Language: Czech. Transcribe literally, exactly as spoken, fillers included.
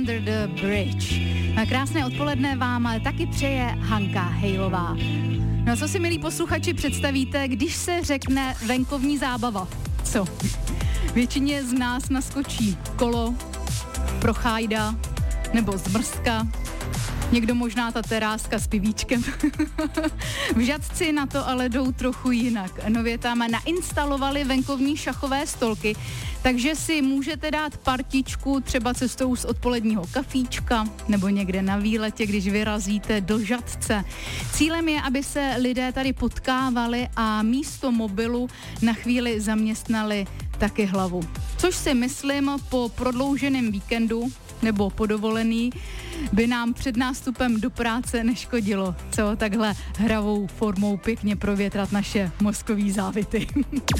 Under the Bridge. Na krásné odpoledne vám taky přeje Hanka Hejlová. No co si, milí posluchači, představíte, když se řekne venkovní zábava? Co? Většině z nás naskočí kolo, prochajda nebo zmrzka, někdo možná ta teráska s pivíčkem. V Žatci na to ale jdou trochu jinak. Nově tam nainstalovali venkovní šachové stolky, takže si můžete dát partičku třeba cestou z odpoledního kafíčka nebo někde na výletě, když vyrazíte do Žatce. Cílem je, aby se lidé tady potkávali a místo mobilu na chvíli zaměstnali taky hlavu. Což si myslím, po prodlouženém víkendu nebo po dovolený by nám před nástupem do práce neškodilo, co takhle hravou formou pěkně provětrat naše mozkové závity.